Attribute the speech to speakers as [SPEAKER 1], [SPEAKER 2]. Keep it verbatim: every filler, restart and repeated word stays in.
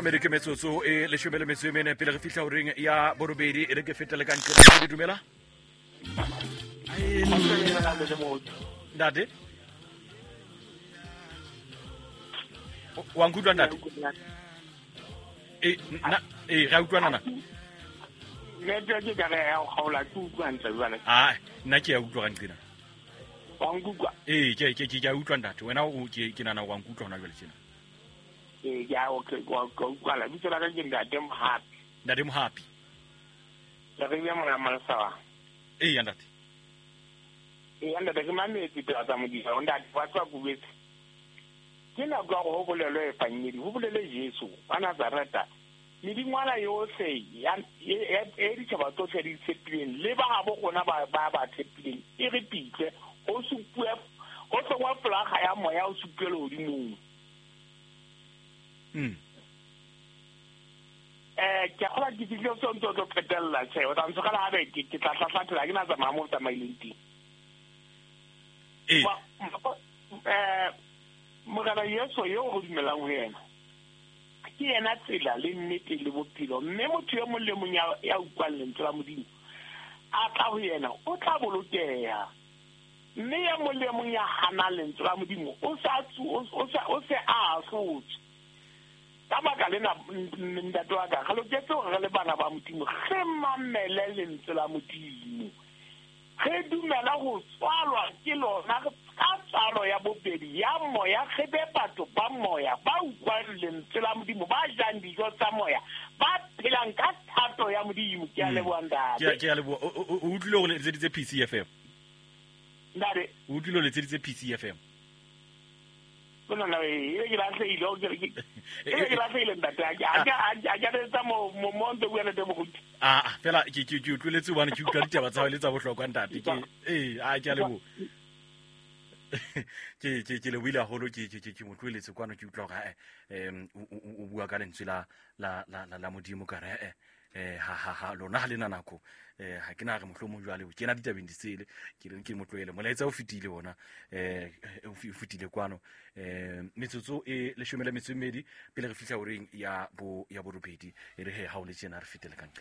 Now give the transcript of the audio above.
[SPEAKER 1] somedi ke metsotso e leshome le metso e mene pele re fihla horeng ya borobedi e re ke fetele ka ntle le dumela ntate wa nkutlwa ntate e na e ra utlwana na
[SPEAKER 2] network ke ka ya khaola ke utlwa ntle jwale
[SPEAKER 1] ah nna ke ya utlwa ka nqina
[SPEAKER 2] wa nkutlwa
[SPEAKER 1] eh ke ke ke ya utlwa ntate wena o ke ke nana wa nkutlwa hona jwale tsena
[SPEAKER 2] eh ya o ke wa utlwa la bitse la ka ke ntate Mohapi
[SPEAKER 1] ntate Mohapi
[SPEAKER 2] la re ya mona malasawa
[SPEAKER 1] eh ya ntate
[SPEAKER 2] eh ya ntate ke mametse tla tsa modisa o ntate wa tswa kubetse ke na go go bolelo e fanyedi go bolelo Jesu bana zarata ni dingwana yohle ya e di tshaba tsohle di tshepileng le ba habo gona ba ba ba tshepileng e re pitle o supue o tswa flaga ya moya o supelo hodimong
[SPEAKER 1] mm
[SPEAKER 2] eh ke khola ke ditlo tso ntso tso petella tse o tantso kala ha be ke ke tla tlatla ke na tsa mamo tsa mailenti
[SPEAKER 1] eh
[SPEAKER 2] eh mogala Yesu yo go dumelang ho yena ke yena tsela le nnete le bophelo mme motho yo mong le mong ya utlwang lentswe la Modimo a tla ho yena o tla bolokeha mme ya mong le mong ya hana lentswe la Modimo o sa o sa o se a hlotse ka baka lena ntate wa ka ga lo ke tso re le bana ba Modimo ge mamele lentswe la Modimo ge dumela go tswalwa ke lona ka tsalo ya bobedi ya moya ge be batho ba moya ba utlwa lentswe la Modimo ba jang dijo tsa moya ba phelang ka thato ya Modimo ke a leboa ntate
[SPEAKER 1] ke a leboa o utlwile go le tseditse P C F M
[SPEAKER 2] ntate
[SPEAKER 1] o utlwile le tseditse P C F M
[SPEAKER 2] bona na e ke la se ile o ke e ke la se ile ntate a a a ja tsa mo mo monto go ena temo go
[SPEAKER 1] ah fela ke ke ke utlweletse bana ke utlwa ditaba tsa le tsa bohlokwa ntate ke eh a ke a leboa ke ke ke le wila holo ke ke ke motlweletse kwana ke utlwa ga em o bua ka lentswe la la la la Modimo ka re eh ha ha ha lona ha lena nako eh ha ke na re mohlomong jwale o kena ditabeng ditsele ke re ke motlwele molaetsa o fitile bona eh o fitile kwano eh metsotso e leshome le metso e mmedi pele re fihla horeng ya bo ya borobedi e re he ha o le tsena re fitele ka